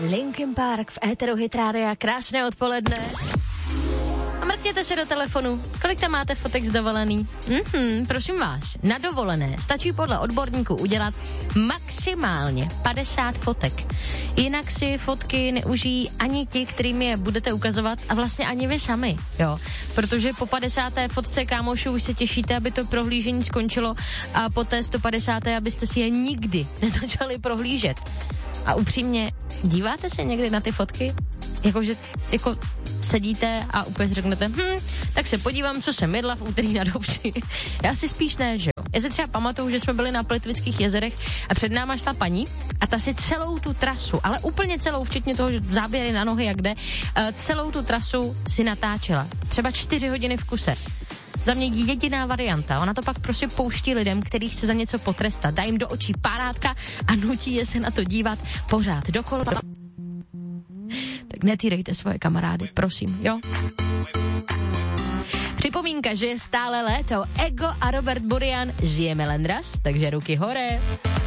Linkin Park v éteru Hit Rádia, krásné odpoledne. A mrkněte se do telefonu. Kolik tam máte fotek z dovolený? Prosím vás, na dovolené stačí podle odborníků udělat maximálně 50 fotek. Jinak si fotky neužijí ani ti, kterým je budete ukazovat a vlastně ani vy sami, jo. Protože po 50. fotce kámošů už se těšíte, aby to prohlížení skončilo a po té 150. abyste si je nikdy nezačali prohlížet. A upřímně, díváte se někdy na ty fotky? Jako sedíte a úplně si řeknete, tak se podívám, co jsem jedla v úterý na Dobří. Já si spíš ne, že jo. Já si třeba pamatuju, že jsme byli na Plitvických jezerech a před náma šla paní a ta si celou tu trasu, ale úplně celou, včetně toho, že záběry na nohy jak jde, celou tu trasu si natáčela. Třeba 4 hodiny v kuse. Za mě jediná varianta. Ona to pak prostě pouští lidem, který chce za něco potrestat. Dá jim do očí párátka a nutí je se na to dívat pořád dokola. Tak netýrejte svoje kamarády, prosím, jo? Připomínka, že je stále léto. Ego a Robert Burian, žijeme len raz, takže ruky hore.